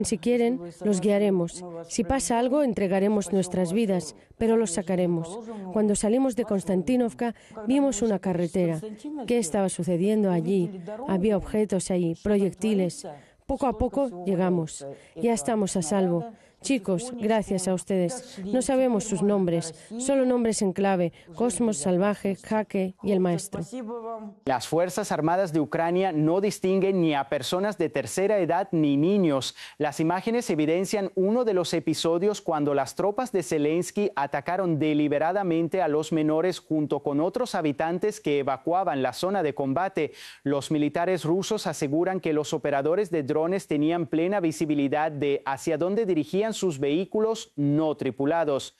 Si quieren, los guiaremos. Si pasa algo, entregaremos nuestras vidas, pero los sacaremos. Cuando salimos de Konstantinovka, vimos una carretera. ¿Qué estaba sucediendo allí? Había objetos allí, proyectiles. Poco a poco llegamos. Ya estamos a salvo. Chicos, gracias a ustedes. No sabemos sus nombres, solo nombres en clave: Cosmos, Salvaje, Jaque y el Maestro. Las Fuerzas Armadas de Ucrania no distinguen ni a personas de tercera edad ni niños. Las imágenes evidencian uno de los episodios cuando las tropas de Zelensky atacaron deliberadamente a los menores junto con otros habitantes que evacuaban la zona de combate. Los militares rusos aseguran que los operadores de drones tenían plena visibilidad de hacia dónde dirigían sus vehículos no tripulados.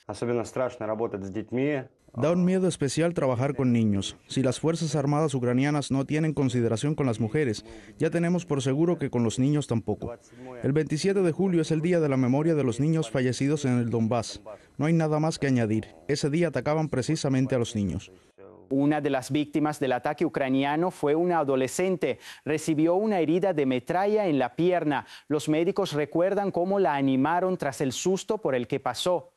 Da un miedo especial trabajar con niños. Si las Fuerzas Armadas ucranianas no tienen consideración con las mujeres, ya tenemos por seguro que con los niños tampoco. El 27 de julio es el día de la memoria de los niños fallecidos en el Donbass. No hay nada más que añadir. Ese día atacaban precisamente a los niños. Una de las víctimas del ataque ucraniano fue una adolescente. Recibió una herida de metralla en la pierna. Los médicos recuerdan cómo la animaron tras el susto por el que pasó.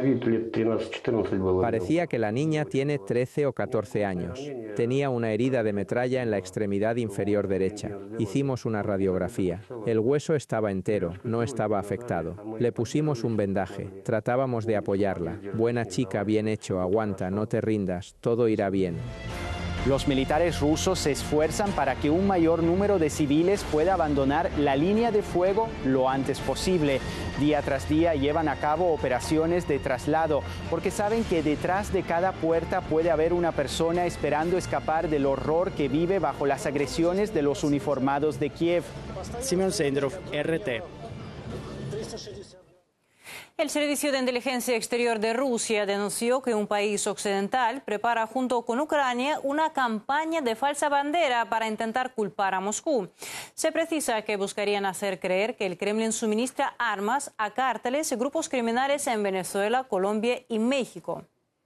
Parecía que la niña tiene 13 o 14 años. Tenía una herida de metralla en la extremidad inferior derecha. Hicimos una radiografía. El hueso estaba entero, no estaba afectado. Le pusimos un vendaje. Tratábamos de apoyarla. Buena chica, bien hecho, aguanta, no te rindas, todo irá bien. Los militares rusos se esfuerzan para que un mayor número de civiles pueda abandonar la línea de fuego lo antes posible. Día tras día llevan a cabo operaciones de traslado porque saben que detrás de cada puerta puede haber una persona esperando escapar del horror que vive bajo las agresiones de los uniformados de Kiev. Simeon Sendrov, RT. El Servicio de Inteligencia Exterior de Rusia denunció que un país occidental prepara junto con Ucrania una campaña de falsa bandera para intentar culpar a Moscú. Se precisa que buscarían hacer creer que el Kremlin suministra armas a cárteles y grupos criminales en Venezuela, Colombia y México.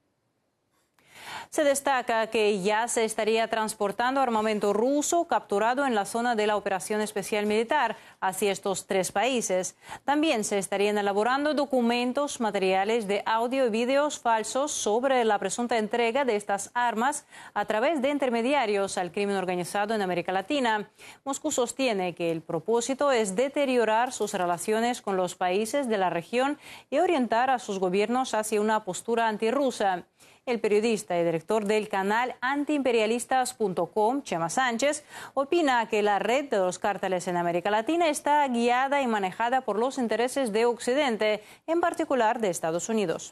Se destaca que ya se estaría transportando armamento ruso capturado en la zona de la Operación Especial Militar hacia estos tres países. También se estarían elaborando documentos, materiales de audio y videos falsos sobre la presunta entrega de estas armas a través de intermediarios al crimen organizado en América Latina. Moscú sostiene que el propósito es deteriorar sus relaciones con los países de la región y orientar a sus gobiernos hacia una postura antirrusa. El periodista y director del canal antiimperialistas.com, Chema Sánchez, opina que la red de los cárteles en América Latina está guiada y manejada por los intereses de Occidente, en particular de Estados Unidos.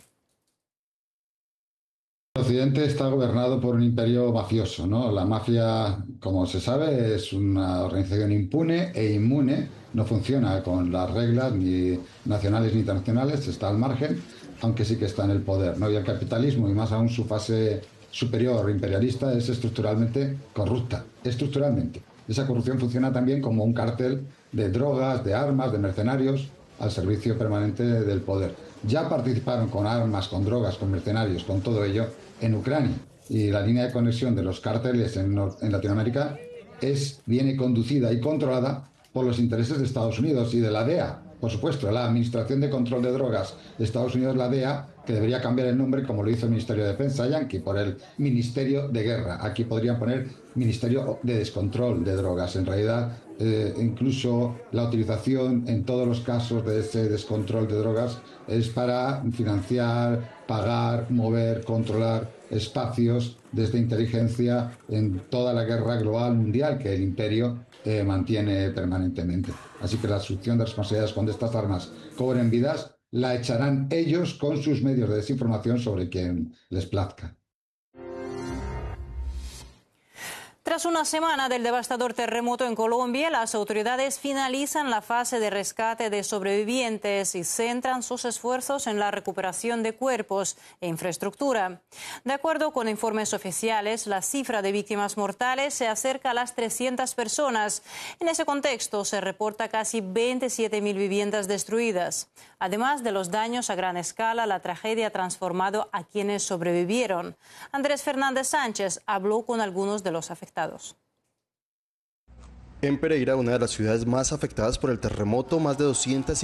El Occidente está gobernado por un imperio mafioso, ¿no? La mafia, como se sabe, es una organización impune e inmune, no funciona con las reglas ni nacionales ni internacionales, está al margen, aunque sí que está en el poder, ¿no? Y el capitalismo, y más aún su fase superior imperialista, es estructuralmente corrupta, estructuralmente. Esa corrupción funciona también como un cártel de drogas, de armas, de mercenarios, al servicio permanente del poder. Ya participaron con armas, con drogas, con mercenarios, con todo ello en Ucrania. Y la línea de conexión de los cárteles en Latinoamérica viene conducida y controlada por los intereses de Estados Unidos y de la DEA. Por supuesto, la Administración de Control de Drogas de Estados Unidos, la DEA, que debería cambiar el nombre, como lo hizo el Ministerio de Defensa yanqui, por el Ministerio de Guerra. Aquí podrían poner Ministerio de Descontrol de Drogas. En realidad, incluso la utilización en todos los casos de ese descontrol de drogas es para financiar, pagar, mover, controlar espacios desde inteligencia en toda la guerra global mundial que el imperio mantiene permanentemente. Así que la asunción de responsabilidades cuando estas armas cobren vidas la echarán ellos con sus medios de desinformación sobre quien les plazca. Tras una semana del devastador terremoto en Colombia, las autoridades finalizan la fase de rescate de sobrevivientes y centran sus esfuerzos en la recuperación de cuerpos e infraestructura. De acuerdo con informes oficiales, la cifra de víctimas mortales se acerca a las 300 personas. En ese contexto, se reporta casi 27.000 viviendas destruidas. Además de los daños a gran escala, la tragedia ha transformado a quienes sobrevivieron. Andrés Fernández Sánchez habló con algunos de los afectados. En Pereira, una de las ciudades más afectadas por el terremoto, más de 200